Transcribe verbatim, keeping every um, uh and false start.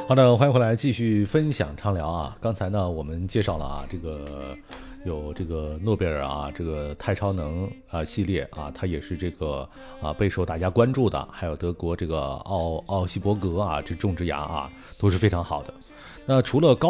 好的，欢迎回来继续分享畅聊啊。刚才呢，我们介绍了啊，这个有这个诺贝尔啊，这个太超能啊系列啊，它也是这个啊备受大家关注的。还有德国这个奥奥西伯格啊，这种植牙啊都是非常好的。那除了高